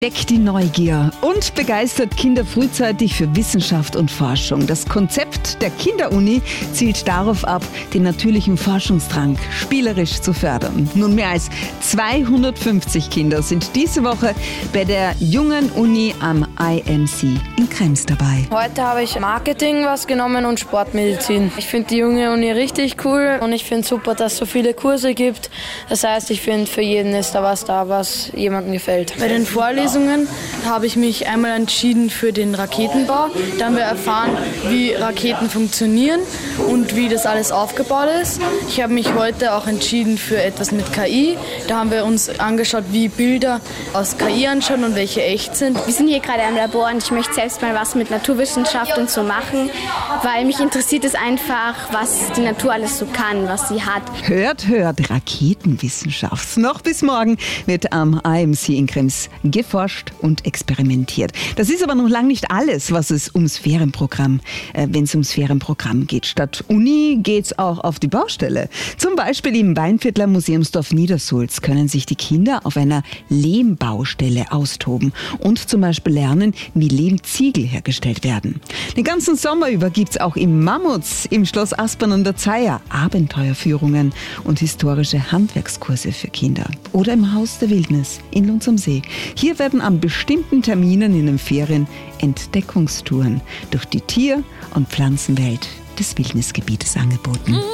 Weckt die Neugier und begeistert Kinder frühzeitig für Wissenschaft und Forschung. Das Konzept der Kinderuni zielt darauf ab, den natürlichen Forschungsdrang spielerisch zu fördern. Nun mehr als 250 Kinder sind diese Woche bei der Jungen Uni am IMC in Krems dabei. Heute habe ich Marketing genommen und Sportmedizin. Ich finde die Junge Uni richtig cool und ich finde super, dass es so viele Kurse gibt. Das heißt, ich finde, für jeden ist da, was jemandem gefällt. Bei den Vorlesungen habe ich mich einmal entschieden für den Raketenbau. Da haben wir erfahren, wie Raketen funktionieren und wie das alles aufgebaut ist. Ich habe mich heute auch entschieden für etwas mit KI. Da haben wir uns angeschaut, wie Bilder aus KI anschauen und welche echt sind. Wir sind hier gerade im Labor und ich möchte selbst mal was mit Naturwissenschaft und so machen, weil mich interessiert es einfach, was die Natur alles so kann, was sie hat. Hört, Raketenwissenschaft. Noch bis morgen wird am IMC in Krems geforscht und experimentiert. Das ist aber noch lange nicht alles, was es ums Ferienprogramm, wenn es ums Ferienprogramm geht. Statt Uni geht's auch auf die Baustelle. Zum Beispiel im Weinviertler Museumsdorf Niedersulz können sich die Kinder auf einer Lehmbaustelle austoben und zum Beispiel lernen, wie Lehmziegel hergestellt werden. Den ganzen Sommer über gibt's auch im Mammuts, im Schloss Aspern an der Zeiher Abenteuerführungen und historische Handwerkskurse für Kinder. Oder im Haus der Wildnis in Lunz am See. Hier werden an bestimmten Terminen in den Ferien Entdeckungstouren durch die Tier- und Pflanzenwelt des Wildnisgebietes angeboten.